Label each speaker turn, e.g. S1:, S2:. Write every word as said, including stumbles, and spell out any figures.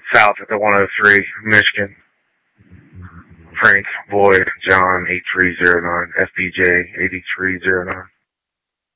S1: south at the one oh three, Michigan. Frank Boyd John eight three zero nine F P J eight three zero nine.